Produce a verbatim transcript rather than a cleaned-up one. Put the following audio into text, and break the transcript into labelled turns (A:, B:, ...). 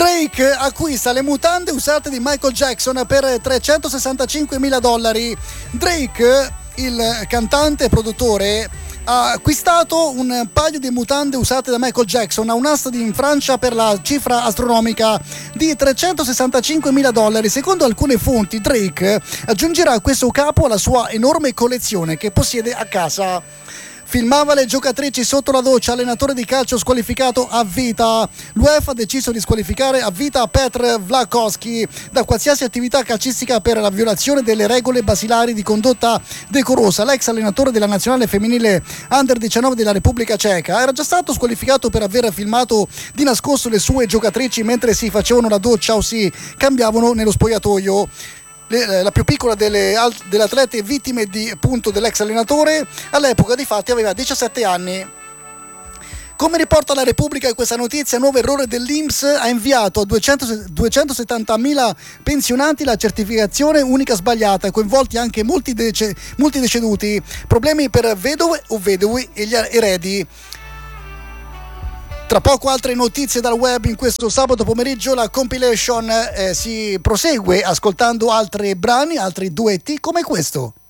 A: Drake acquista le mutande usate di Michael Jackson per trecentosessantacinquemila dollari. Drake, il cantante e produttore, ha acquistato un paio di mutande usate da Michael Jackson a un'asta in Francia per la cifra astronomica di trecentosessantacinquemila dollari. Secondo alcune fonti, Drake aggiungerà questo capo alla sua enorme collezione che possiede a casa. Filmava le giocatrici sotto la doccia, allenatore di calcio squalificato a vita. L'UEFA ha deciso di squalificare a vita Petr Vlahkovsky da qualsiasi attività calcistica per la violazione delle regole basilari di condotta decorosa. L'ex allenatore della nazionale femminile under diciannove della Repubblica Ceca era già stato squalificato per aver filmato di nascosto le sue giocatrici mentre si facevano la doccia o si cambiavano nello spogliatoio. Le, la più piccola delle, delle atlete vittime di, appunto, dell'ex allenatore all'epoca di fatti aveva diciassette anni. Come riporta la Repubblica, questa notizia, nuovo errore dell'I N P S, ha inviato a duecentosettantamila pensionati la certificazione unica sbagliata, coinvolti anche molti, dece, molti deceduti, problemi per vedove o vedovi e gli eredi. Tra poco altre notizie dal web. In questo sabato pomeriggio la compilation eh, si prosegue ascoltando altri brani, altri duetti come questo.